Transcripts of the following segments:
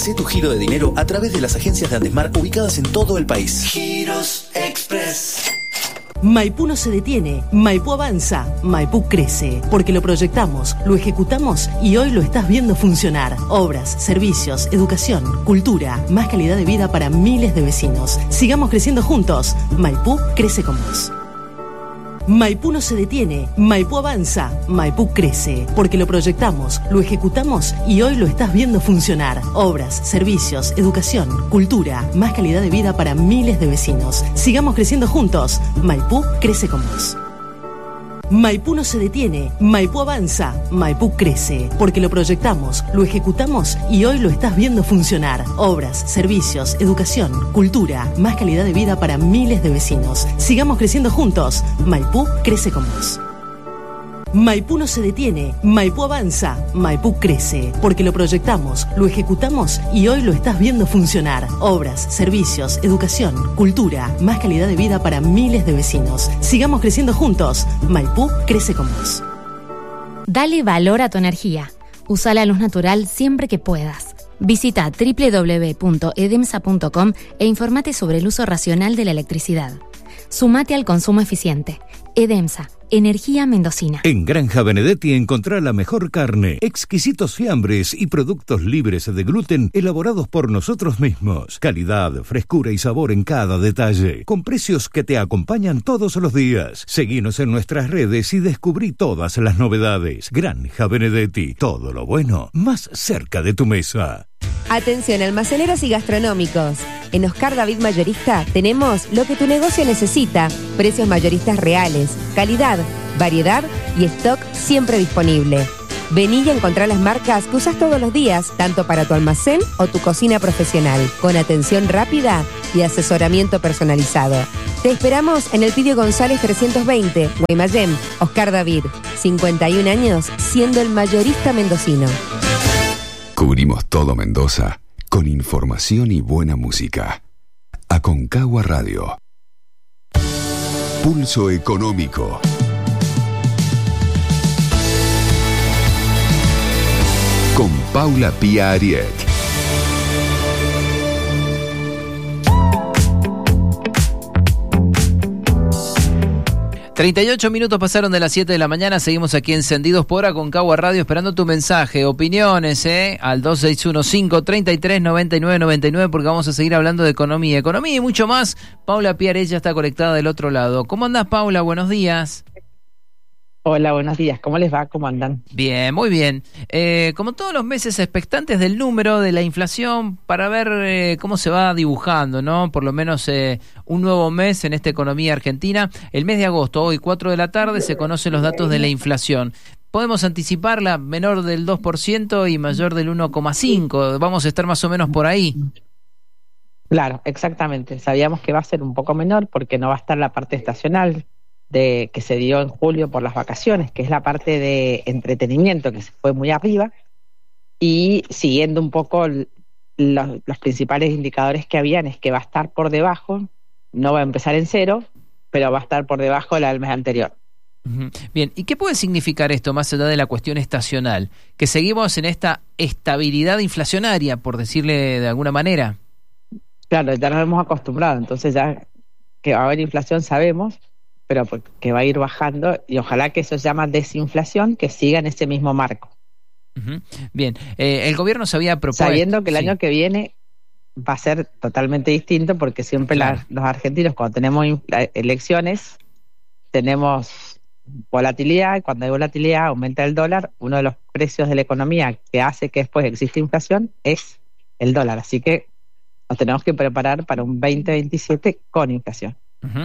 Hacé tu giro de dinero a través de las agencias de Andesmar ubicadas en todo el país. Giros Express. Maipú no se detiene, Maipú avanza, Maipú crece, porque lo proyectamos, lo ejecutamos y hoy lo estás viendo funcionar. Obras, servicios, educación, cultura, más calidad de vida para miles de vecinos. Sigamos creciendo juntos. Maipú crece con vos. Maipú no se detiene, Maipú avanza, Maipú crece, porque lo proyectamos, lo ejecutamos y hoy lo estás viendo funcionar. Obras, servicios, educación, cultura, más calidad de vida para miles de vecinos. Sigamos creciendo juntos. Maipú crece con vos. Maipú no se detiene, Maipú avanza, Maipú crece, porque lo proyectamos, lo ejecutamos y hoy lo estás viendo funcionar. Obras, servicios, educación, cultura, más calidad de vida para miles de vecinos. Sigamos creciendo juntos. Maipú crece con vos. Maipú no se detiene, Maipú avanza, Maipú crece, porque lo proyectamos, lo ejecutamos y hoy lo estás viendo funcionar. Obras, servicios, educación, cultura, más calidad de vida para miles de vecinos. Sigamos creciendo juntos. Maipú crece con vos. Dale valor a tu energía. Usa la luz natural siempre que puedas. Visita www.edemsa.com e informate sobre el uso racional de la electricidad. Sumate al consumo eficiente. Edemsa, energía mendocina. En Granja Benedetti encontrá la mejor carne, exquisitos fiambres y productos libres de gluten elaborados por nosotros mismos. Calidad, frescura y sabor en cada detalle, con precios que te acompañan todos los días. Seguinos en nuestras redes y descubrí todas las novedades. Granja Benedetti, todo lo bueno más cerca de tu mesa. Atención almaceneros y gastronómicos. En Oscar David Mayorista tenemos lo que tu negocio necesita. Precios mayoristas reales, calidad, variedad y stock siempre disponible. Vení y encontrá las marcas que usas todos los días, tanto para tu almacén o tu cocina profesional, con atención rápida y asesoramiento personalizado. Te esperamos en el Pidio González 320, Guaymallén. Oscar David, 51 años siendo el mayorista mendocino. Cubrimos todo Mendoza con información y buena música. Aconcagua Radio. Pulso Económico. Con Paula Pia Ariet. ...38 pasaron de las 7 de la mañana... ...seguimos aquí encendidos por Aconcagua Radio... ...esperando tu mensaje, opiniones... ...al 2615-339999... ...porque vamos a seguir hablando de economía y mucho más. Paula Piaré ya está conectada del otro lado. ¿Cómo andás, Paula? Buenos días. Hola, buenos días. ¿Cómo les va? ¿Cómo andan? Bien, muy bien. Como todos los meses, expectantes del número de la inflación para ver cómo se va dibujando, ¿no? Por lo menos un nuevo mes en esta economía argentina. El mes de agosto, hoy 4 de la tarde, se conocen los datos de la inflación. Podemos anticiparla menor del 2% y mayor del 1,5%. Vamos a estar más o menos por ahí. Claro, exactamente. Sabíamos que va a ser un poco menor porque no va a estar la parte estacional que se dio en julio por las vacaciones, que es la parte de entretenimiento que se fue muy arriba, y siguiendo un poco los principales indicadores que habían es que va a estar por debajo, no va a empezar en cero, pero va a estar por debajo del mes anterior. Bien, ¿y qué puede significar esto más allá de la cuestión estacional? Que seguimos en esta estabilidad inflacionaria, por decirle de alguna manera. Claro, ya nos hemos acostumbrado, entonces ya que va a haber inflación sabemos, pero que va a ir bajando y ojalá que eso se llama desinflación, que siga en ese mismo marco. Bien, el gobierno se había propuesto... Sabiendo que el año que viene va a ser totalmente distinto porque siempre claro. Los argentinos cuando tenemos elecciones tenemos volatilidad y cuando hay volatilidad aumenta el dólar. Uno de los precios de la economía que hace que después exista inflación es el dólar, así que nos tenemos que preparar para un 2027 con inflación.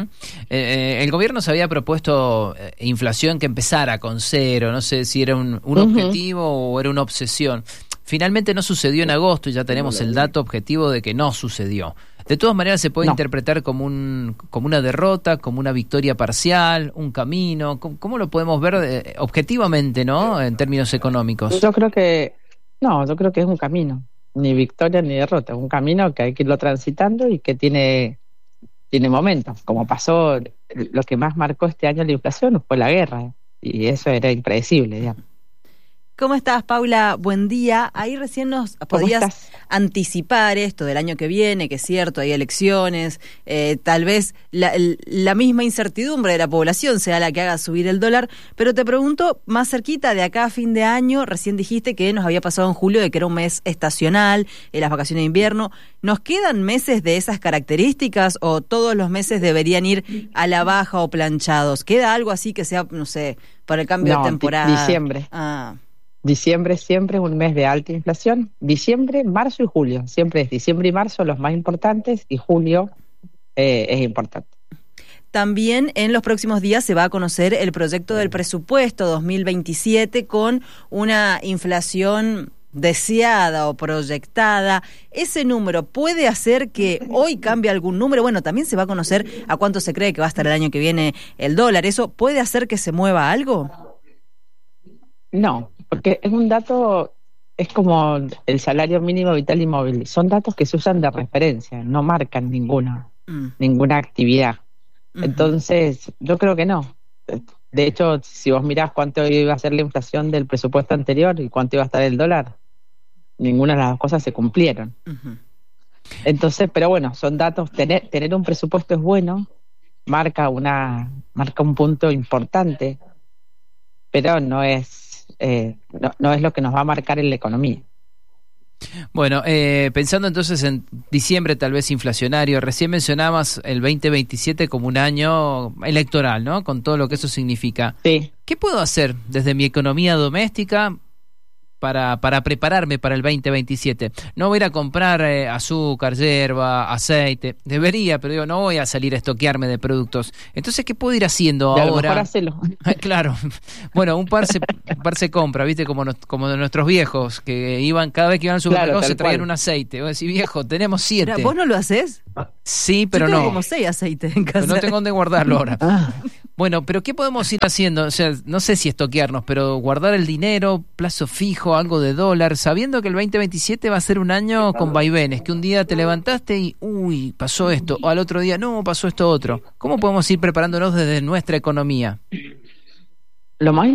El gobierno se había propuesto inflación que empezara con cero, no sé si era un objetivo o era una obsesión. Finalmente no sucedió en agosto y ya tenemos el dato objetivo de que no sucedió. De todas maneras se puede interpretar como una derrota, como una victoria parcial, un camino. ¿Cómo lo podemos ver objetivamente, no, en términos económicos? Yo creo que es un camino, ni victoria ni derrota, es un camino que hay que irlo transitando y que tiene momentos, como pasó, lo que más marcó este año la inflación fue la guerra, y eso era impredecible, digamos. ¿Cómo estás, Paula? Buen día. Ahí recién nos podías anticipar esto del año que viene, que es cierto, hay elecciones, tal vez la misma incertidumbre de la población sea la que haga subir el dólar, pero te pregunto, más cerquita de acá a fin de año, recién dijiste que nos había pasado en julio de que era un mes estacional, las vacaciones de invierno. ¿Nos quedan meses de esas características o todos los meses deberían ir a la baja o planchados? ¿Queda algo así que sea, no sé, para el cambio de temporada? Diciembre. Diciembre siempre es un mes de alta inflación. Diciembre, marzo y julio. Siempre es diciembre y marzo los más importantes y julio es importante. También en los próximos días se va a conocer el proyecto del presupuesto 2027 con una inflación deseada o proyectada. ¿Ese número puede hacer que hoy cambie algún número? Bueno, también se va a conocer a cuánto se cree que va a estar el año que viene el dólar. ¿Eso puede hacer que se mueva algo? No, porque es un dato, es como el salario mínimo vital y móvil. Son datos que se usan de referencia, no marcan ninguna actividad. Entonces, yo creo que no. De hecho, si vos mirás cuánto iba a ser la inflación del presupuesto anterior y cuánto iba a estar el dólar, ninguna de las dos cosas se cumplieron. Entonces, pero bueno, son datos. Tener un presupuesto es bueno, marca un punto importante, pero no es lo que nos va a marcar en la economía. Bueno, pensando entonces en diciembre tal vez inflacionario, recién mencionabas el 2027 como un año electoral, ¿no? Con todo lo que eso significa. Sí. ¿Qué puedo hacer desde mi economía doméstica para prepararme para el 2027? No voy a ir a comprar azúcar, yerba, aceite. Debería, pero digo, no voy a salir a estoquearme de productos. Entonces, ¿qué puedo ir haciendo ahora? A lo mejor hacelo. Claro. Bueno, un par se compra, ¿viste? Como de nuestros viejos, que iban, cada vez que iban al supermercado se traían un aceite. Vos decís, viejo, tenemos 7. ¿Vos no lo haces? Sí, pero yo tengo no. como 6 aceites en casa. Pero no tengo dónde guardarlo ahora. Bueno, pero ¿qué podemos ir haciendo? O sea, no sé si estoquearnos, pero guardar el dinero, plazo fijo, algo de dólar, sabiendo que el 2027 va a ser un año con vaivenes, que un día te levantaste y, pasó esto, o al otro día, no, pasó esto otro. ¿Cómo podemos ir preparándonos desde nuestra economía? Lo más